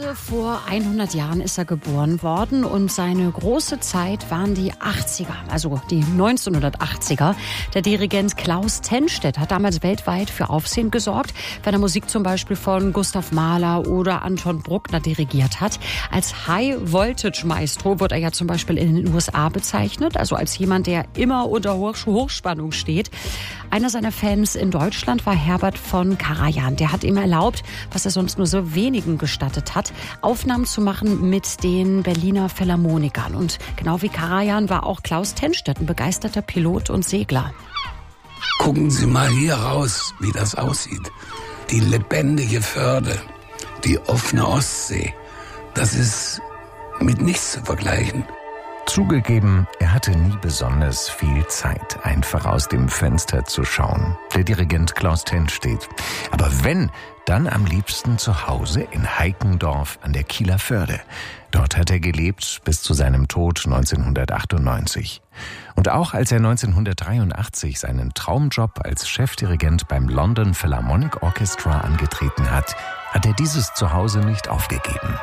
Heute vor 100 Jahren ist er geboren worden und seine große Zeit waren die 80er, also die 1980er. Der Dirigent Klaus Tennstedt hat damals weltweit für Aufsehen gesorgt, wenn er Musik zum Beispiel von Gustav Mahler oder Anton Bruckner dirigiert hat. Als High-Voltage-Maestro wird er ja zum Beispiel in den USA bezeichnet, also als jemand, der immer unter Hochspannung steht. Einer seiner Fans in Deutschland war Herbert von Karajan. Der hat ihm erlaubt, was er sonst nur so wenigen gestattet hat, Aufnahmen zu machen mit den Berliner Philharmonikern. Und genau wie Karajan war auch Klaus Tennstedt ein begeisterter Pilot und Segler. Gucken Sie mal hier raus, wie das aussieht. Die lebendige Förde, die offene Ostsee, das ist mit nichts zu vergleichen. Zugegeben, er hatte nie besonders viel Zeit, einfach aus dem Fenster zu schauen. Der Dirigent Klaus Tennstedt. Aber wenn, dann am liebsten zu Hause in Heikendorf an der Kieler Förde. Dort hat er gelebt bis zu seinem Tod 1998. Und auch als er 1983 seinen Traumjob als Chefdirigent beim London Philharmonic Orchestra angetreten hat, hat er dieses Zuhause nicht aufgegeben.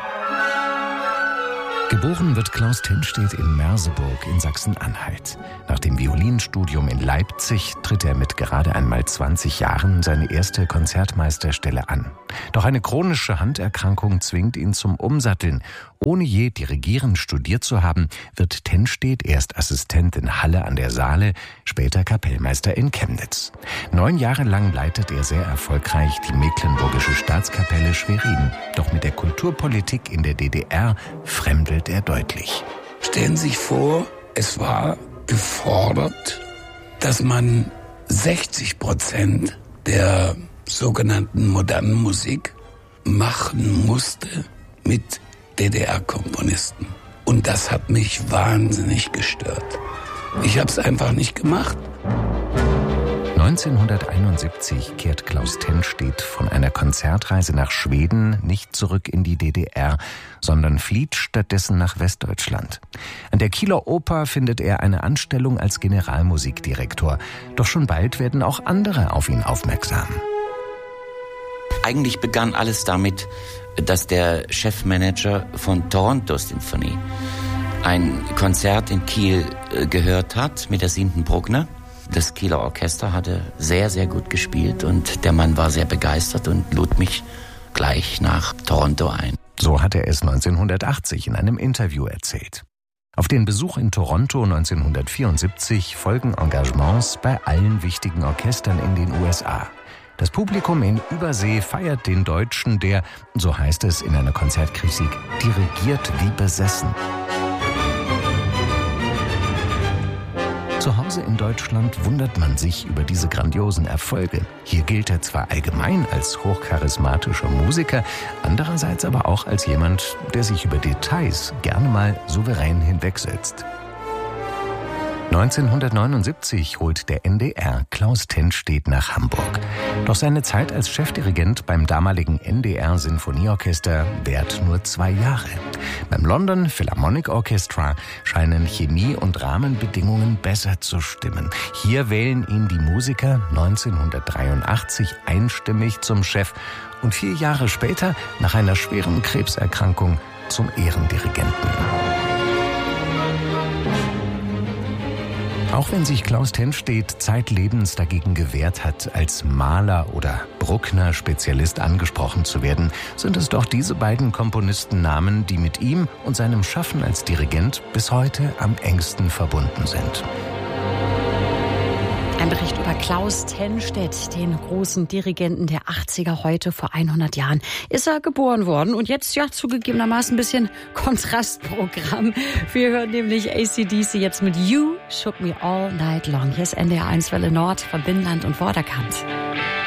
Geboren wird Klaus Tennstedt in Merseburg in Sachsen-Anhalt. Nach dem Violinstudium in Leipzig tritt er mit gerade einmal 20 Jahren seine erste Konzertmeisterstelle an. Doch eine chronische Handerkrankung zwingt ihn zum Umsatteln. Ohne je Dirigieren studiert zu haben, wird Tennstedt erst Assistent in Halle an der Saale, später Kapellmeister in Chemnitz. 9 Jahre lang leitet er sehr erfolgreich die Mecklenburgische Staatskapelle Schwerin. Doch mit der Kulturpolitik in der DDR fremdelt er deutlich. Stellen Sie sich vor, es war gefordert, dass man 60% der sogenannten modernen Musik machen musste mit DDR-Komponisten. Und das hat mich wahnsinnig gestört. Ich habe es einfach nicht gemacht. 1971 kehrt Klaus Tennstedt von einer Konzertreise nach Schweden nicht zurück in die DDR, sondern flieht stattdessen nach Westdeutschland. An der Kieler Oper findet er eine Anstellung als Generalmusikdirektor. Doch schon bald werden auch andere auf ihn aufmerksam. Eigentlich begann alles damit, dass der Chefmanager von Toronto Symphony ein Konzert in Kiel gehört hat mit der 7. Bruckner. Das Kieler Orchester hatte sehr, sehr gut gespielt und der Mann war sehr begeistert und lud mich gleich nach Toronto ein. So hat er es 1980 in einem Interview erzählt. Auf den Besuch in Toronto 1974 folgen Engagements bei allen wichtigen Orchestern in den USA. Das Publikum in Übersee feiert den Deutschen, der, so heißt es in einer Konzertkritik, dirigiert wie besessen. Zu Hause in Deutschland wundert man sich über diese grandiosen Erfolge. Hier gilt er zwar allgemein als hochcharismatischer Musiker, andererseits aber auch als jemand, der sich über Details gerne mal souverän hinwegsetzt. 1979 holt der NDR Klaus Tennstedt nach Hamburg. Doch seine Zeit als Chefdirigent beim damaligen NDR Sinfonieorchester währt nur 2 Jahre. Beim London Philharmonic Orchestra scheinen Chemie und Rahmenbedingungen besser zu stimmen. Hier wählen ihn die Musiker 1983 einstimmig zum Chef und 4 Jahre später, nach einer schweren Krebserkrankung, zum Ehrendirigenten. Auch wenn sich Klaus Tennstedt zeitlebens dagegen gewehrt hat, als Mahler- oder Bruckner-Spezialist angesprochen zu werden, sind es doch diese beiden Komponistennamen, die mit ihm und seinem Schaffen als Dirigent bis heute am engsten verbunden sind. Ein Bericht über Klaus Tennstedt, den großen Dirigenten der 80er, heute vor 100 Jahren ist er geboren worden. Und jetzt, ja, zugegebenermaßen ein bisschen Kontrastprogramm. Wir hören nämlich AC/DC jetzt mit You Shook Me All Night Long. Hier ist NDR 1 Welle Nord, Verbindland und Vorderkant.